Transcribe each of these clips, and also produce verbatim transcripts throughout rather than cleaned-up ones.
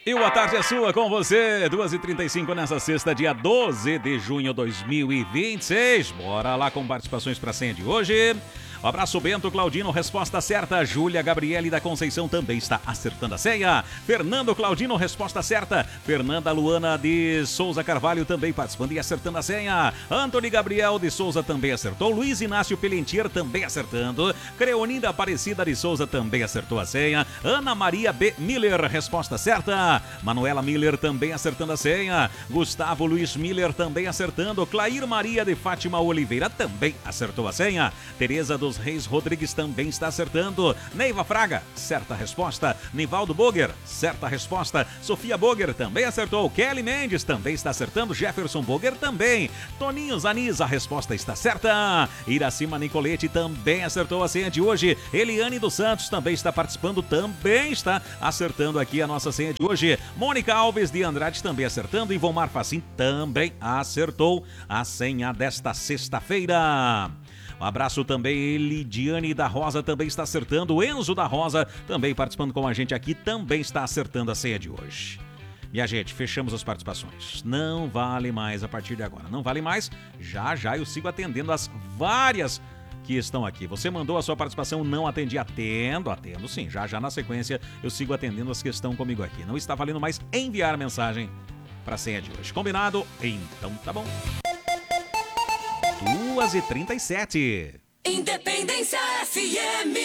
E boa tarde é sua com você, duas e trinta e cinco nessa sexta, dia doze de junho de dois mil e vinte e seis. Bora lá com participações para a senha de hoje. Um abraço, Bento, Claudino, resposta certa. Júlia Gabriele da Conceição também está acertando a senha. Fernando Claudino, resposta certa. Fernanda Luana de Souza Carvalho também participando e acertando a senha. Antony Gabriel de Souza também acertou. Luiz Inácio Pelentier também acertando. Creoninda Aparecida de Souza também acertou a senha. Ana Maria B. Miller, resposta certa. Manuela Miller também acertando a senha. Gustavo Luiz Miller também acertando. Clair Maria de Fátima Oliveira também acertou a senha. Tereza dos Reis Rodrigues também está acertando. Neiva Fraga, certa resposta. Nivaldo Boger, certa resposta. Sofia Boger também acertou. Kelly Mendes também está acertando. Jefferson Boger também. Toninho Zaniz, a resposta está certa. Iracema Nicolete também acertou a senha de hoje. Eliane dos Santos também está participando, também está acertando aqui a nossa senha de hoje. Mônica Alves de Andrade também acertando. E Vomar Facim também acertou a senha desta sexta-feira. Um abraço também, Lidiane da Rosa também está acertando. O Enzo da Rosa também participando com a gente aqui, também está acertando a senha de hoje. Minha gente, fechamos as participações. Não vale mais a partir de agora. Não vale mais. Já, já eu sigo atendendo as várias que estão aqui. Você mandou a sua participação, não atendi. Atendo, atendo sim. Já, já na sequência eu sigo atendendo as que estão comigo aqui. Não está valendo mais enviar mensagem para a senha de hoje. Combinado? Então tá bom. duas e trinta e sete. Independência F M.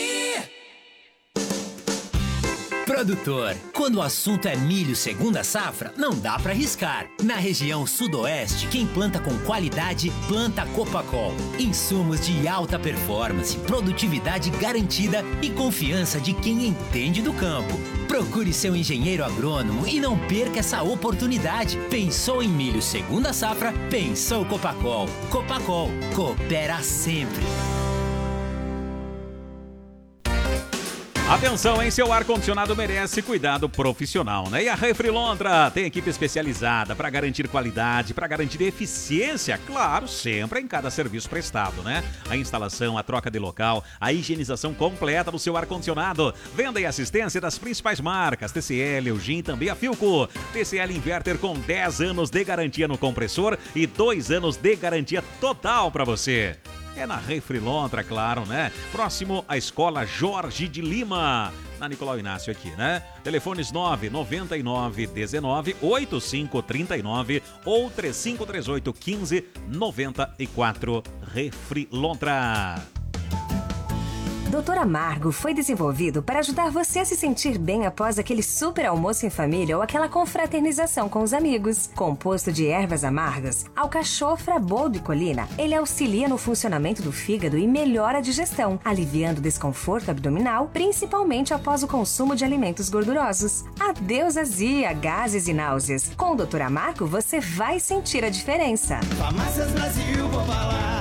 Produtor, quando o assunto é milho segunda safra, não dá pra arriscar. Na região sudoeste, quem planta com qualidade, planta Copacol. Insumos de alta performance, produtividade garantida e confiança de quem entende do campo. Procure seu engenheiro agrônomo e não perca essa oportunidade. Pensou em milho segunda safra? Pensou Copacol. Copacol, coopera sempre. Atenção, hein? Seu ar-condicionado merece cuidado profissional, né? E a Refri Londra tem equipe especializada para garantir qualidade, para garantir eficiência, claro, sempre em cada serviço prestado, né? A instalação, a troca de local, a higienização completa do seu ar-condicionado. Venda e assistência das principais marcas, T C L, Eugin, também a Filco. T C L Inverter com dez anos de garantia no compressor e dois anos de garantia total para você. É na Refri Londra, claro, né? Próximo à Escola Jorge de Lima, na Nicolau Inácio aqui, né? Telefones nove nove nove um nove oito cinco três nove ou três cinco três oito um cinco nove quatro. Refri Londra. Doutor Amargo foi desenvolvido para ajudar você a se sentir bem após aquele super almoço em família ou aquela confraternização com os amigos. Composto de ervas amargas, alcachofra, boldo e colina, ele auxilia no funcionamento do fígado e melhora a digestão, aliviando o desconforto abdominal, principalmente após o consumo de alimentos gordurosos. Adeus azia, gases e náuseas. Com o doutor Amargo você vai sentir a diferença. Farmácias Brasil, vou falar.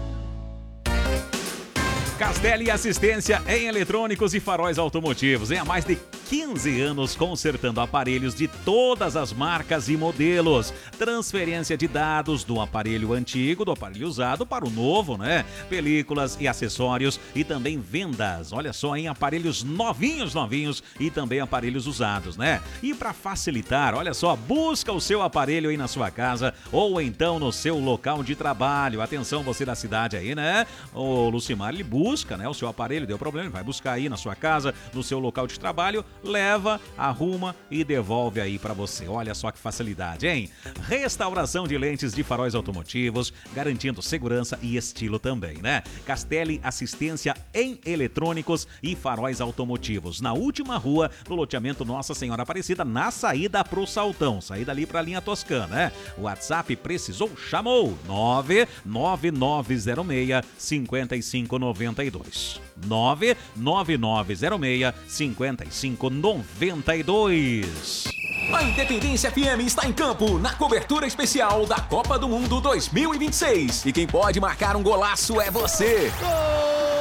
Castelli Assistência em Eletrônicos e Faróis Automotivos. Em há mais de quinze anos consertando aparelhos de todas as marcas e modelos. Transferência de dados do aparelho antigo, do aparelho usado para o novo, né? Películas e acessórios e também vendas. Olha só, em aparelhos novinhos, novinhos e também aparelhos usados, né? E para facilitar, olha só, busca o seu aparelho aí na sua casa ou então no seu local de trabalho. Atenção, você da cidade aí, né? O Lucimar, ele busca Busca, né? O seu aparelho deu problema, ele vai buscar aí na sua casa, no seu local de trabalho, leva, arruma e devolve aí pra você. Olha só que facilidade, hein? Restauração de lentes de faróis automotivos, garantindo segurança e estilo também, né? Castelli Assistência em Eletrônicos e Faróis Automotivos, na última rua do loteamento Nossa Senhora Aparecida, na saída pro Saltão, saída ali pra linha Toscana, né? O WhatsApp precisou, chamou nove nove nove zero seis cinco cinco nove dois. nove nove nove zero seis cinco cinco nove dois. A Independência F M está em campo na cobertura especial da Copa do Mundo dois mil e vinte e seis. E quem pode marcar um golaço é você. Gol!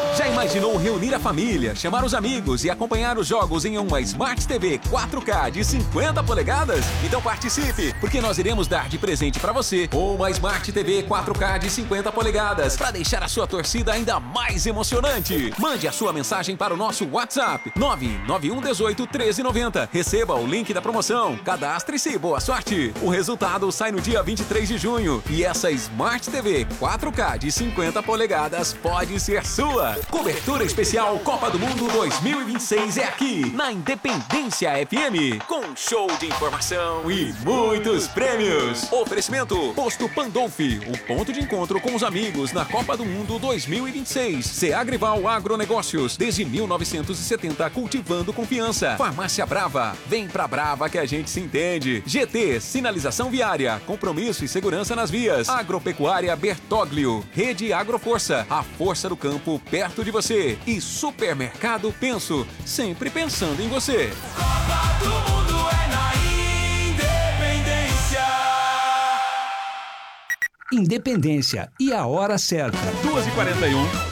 Já imaginou reunir a família, chamar os amigos e acompanhar os jogos em uma Smart T V quatro K de cinquenta polegadas? Então participe, porque nós iremos dar de presente para você uma Smart T V quatro K de cinquenta polegadas para deixar a sua torcida ainda mais emocionante. Mande a sua mensagem para o nosso WhatsApp nove nove um um oito treze noventa. Receba o link da promoção, cadastre-se e boa sorte. O resultado sai no dia vinte e três de junho e essa Smart T V quatro K de cinquenta polegadas pode ser sua. Cobertura especial Copa do Mundo dois mil e vinte e seis é aqui, na Independência F M, com show de informação e muitos prêmios. Oferecimento Posto Pandolfi, o ponto de encontro com os amigos na Copa do Mundo dois mil e vinte e seis. Seagrival Agronegócios, desde mil novecentos e setenta, cultivando confiança. Farmácia Brava, vem pra Brava que a gente se entende. G T, sinalização viária, compromisso e segurança nas vias. Agropecuária Bertoglio, Rede Agroforça, a força do campo perto de você. E Supermercado Penso, sempre pensando em você. Copa do Mundo é na Independência. Independência e a hora certa. duas e quarenta e um.